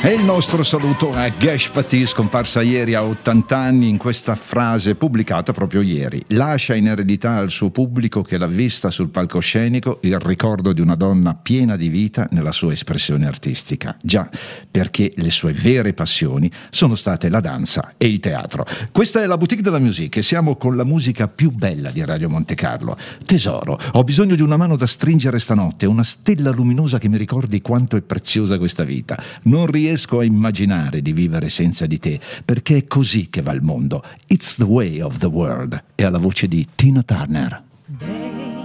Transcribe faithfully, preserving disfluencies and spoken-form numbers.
E il nostro saluto a Gesh Patti, scomparsa ieri a ottanta anni, in questa frase pubblicata proprio ieri. Lascia in eredità al suo pubblico che l'ha vista sul palcoscenico il ricordo di una donna piena di vita nella sua espressione artistica. Già, perché le sue vere passioni sono state la danza e il teatro. Questa è la Boutique de la Musique e siamo con la musica più bella di Radio Monte Carlo. Tesoro, ho bisogno di una mano da stringere stanotte, una stella luminosa che mi ricordi quanto è preziosa questa vita. Non riesco riesco a immaginare di vivere senza di te, perché è così che va il mondo. It's the way of the world. E alla voce di Tina Turner.